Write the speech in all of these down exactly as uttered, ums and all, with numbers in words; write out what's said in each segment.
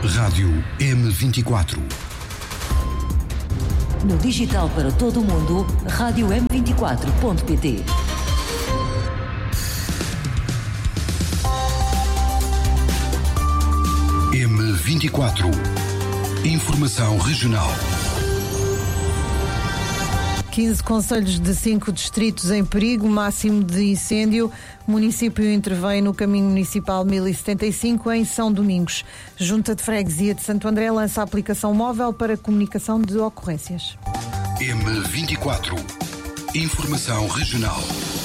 Rádio M vinte e quatro. No digital para todo o mundo, rádio m vinte e quatro ponto pt. M vinte e quatro. Informação regional. quinze concelhos de cinco distritos em perigo máximo de incêndio. O município intervém no caminho municipal mil e setenta e cinco em São Domingos. Junta de Freguesia de Santo André lança a aplicação móvel para comunicação de ocorrências. M vinte e quatro. Informação regional.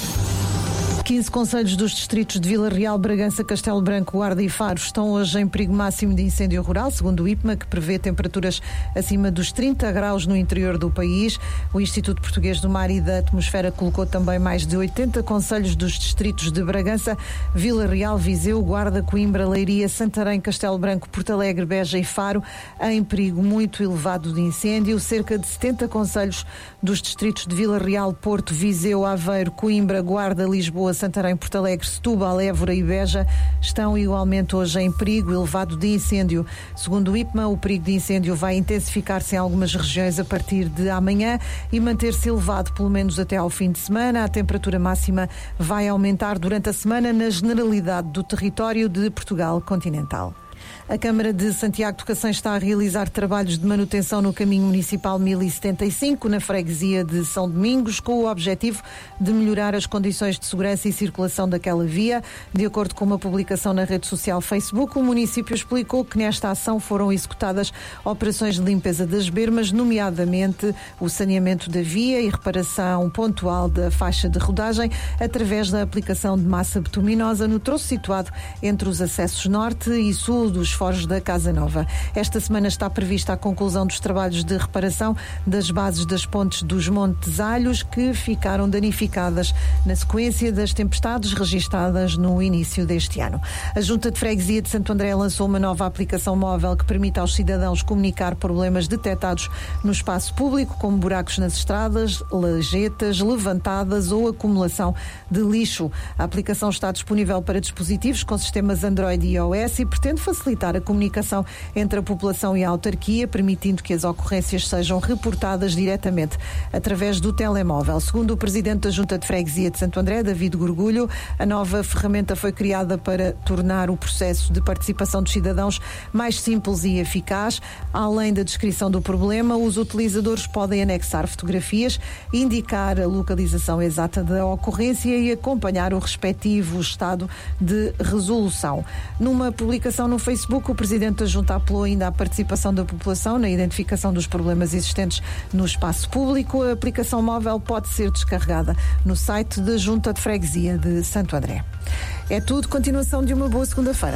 quinze concelhos dos distritos de Vila Real, Bragança, Castelo Branco, Guarda e Faro estão hoje em perigo máximo de incêndio rural, segundo o I P M A, que prevê temperaturas acima dos trinta graus no interior do país. O Instituto Português do Mar e da Atmosfera colocou também mais de oitenta concelhos dos distritos de Bragança, Vila Real, Viseu, Guarda, Coimbra, Leiria, Santarém, Castelo Branco, Porto Alegre, Beja e Faro em perigo muito elevado de incêndio. Cerca de setenta concelhos dos distritos de Vila Real, Porto, Viseu, Aveiro, Coimbra, Guarda, Lisboa, Santarém, Porto Alegre, Setúbal, Évora e Beja estão igualmente hoje em perigo elevado de incêndio. Segundo o I P M A, o perigo de incêndio vai intensificar-se em algumas regiões a partir de amanhã e manter-se elevado pelo menos até ao fim de semana. A temperatura máxima vai aumentar durante a semana na generalidade do território de Portugal continental. A Câmara de Santiago de Cacém está a realizar trabalhos de manutenção no caminho municipal mil e setenta e cinco, na freguesia de São Domingos, com o objetivo de melhorar as condições de segurança e circulação daquela via. De acordo com uma publicação na rede social Facebook, o município explicou que nesta ação foram executadas operações de limpeza das bermas, nomeadamente o saneamento da via e reparação pontual da faixa de rodagem, através da aplicação de massa betuminosa no troço situado entre os acessos norte e sul dos Foros da Casa Nova. Esta semana está prevista a conclusão dos trabalhos de reparação das bases das pontes dos Montes Alhos, que ficaram danificadas na sequência das tempestades registadas no início deste ano. A Junta de Freguesia de Santo André lançou uma nova aplicação móvel que permite aos cidadãos comunicar problemas detectados no espaço público, como buracos nas estradas, lajetas levantadas ou acumulação de lixo. A aplicação está disponível para dispositivos com sistemas Android e iOS e pretende facilitar a comunicação entre a população e a autarquia, permitindo que as ocorrências sejam reportadas diretamente através do telemóvel. Segundo o presidente da Junta de Freguesia de Santo André, David Gorgulho, a nova ferramenta foi criada para tornar o processo de participação dos cidadãos mais simples e eficaz. Além da descrição do problema, os utilizadores podem anexar fotografias, indicar a localização exata da ocorrência e acompanhar o respectivo estado de resolução. Numa publicação no Facebook, o presidente da Junta apelou ainda à participação da população na identificação dos problemas existentes no espaço público. A aplicação móvel pode ser descarregada no site da Junta de Freguesia de Santo André. É tudo, continuação de uma boa segunda-feira.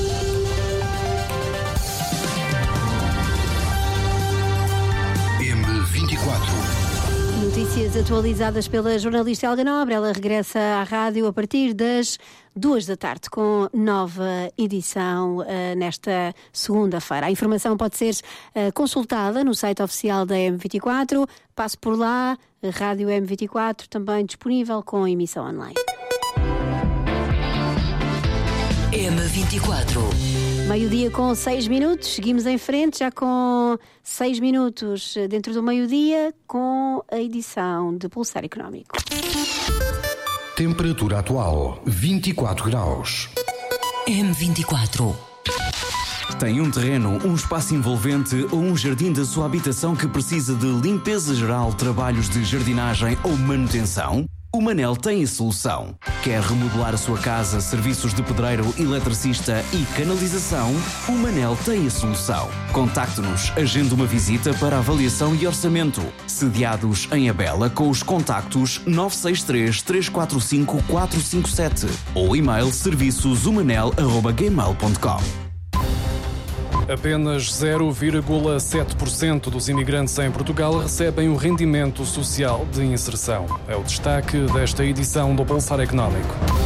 M vinte e quatro. Notícias atualizadas pela jornalista Helga Nobre. Ela regressa à rádio a partir das duas da tarde com nova edição uh, nesta segunda-feira. A informação pode ser uh, consultada no site oficial da M vinte e quatro. Passe por lá, Rádio M vinte e quatro, também disponível com emissão online. M vinte e quatro. Meio-dia com seis minutos, seguimos em frente, já com seis minutos dentro do meio-dia, com a edição de Pulsar Económico. Temperatura atual, vinte e quatro graus. M vinte e quatro. Tem um terreno, um espaço envolvente ou um jardim da sua habitação que precisa de limpeza geral, trabalhos de jardinagem ou manutenção? O Manel tem a solução. Quer remodelar a sua casa, serviços de pedreiro, eletricista e canalização? O Manel tem a solução. Contacte-nos, agende uma visita para avaliação e orçamento. Sediados em Abela com os contactos nove seis três, três quatro cinco, quatro cinco sete ou e-mail serviços umanel arroba gmail ponto com. Apenas zero vírgula sete por cento dos imigrantes em Portugal recebem o rendimento social de inserção. É o destaque desta edição do Pulsar Económico.